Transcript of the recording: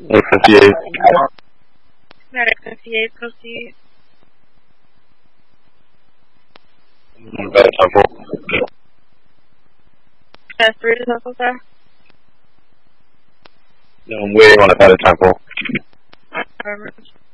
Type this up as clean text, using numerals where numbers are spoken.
X58. Medic 58, proceed. Got a temple. Test 3 is officer. No, I'm waiting on a temple. Affirmative.